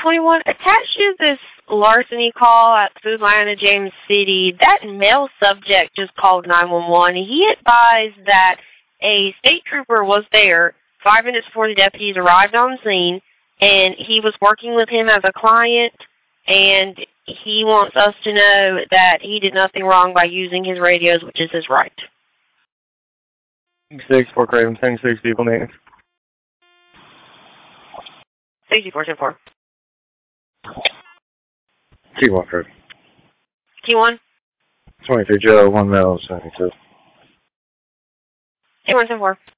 21, attached to this larceny call at Food Line James City, that male subject just called 911. He advised that a state trooper was there 5 minutes before the deputies arrived on scene, and he was working with him as a client, and he wants us to know that he did nothing wrong by using his radios, which is his right. 6, Fort Craven, 10-6, people names. 64-4. T1, Craven. T1? 23 Joe, 1 male, 72. T1-4.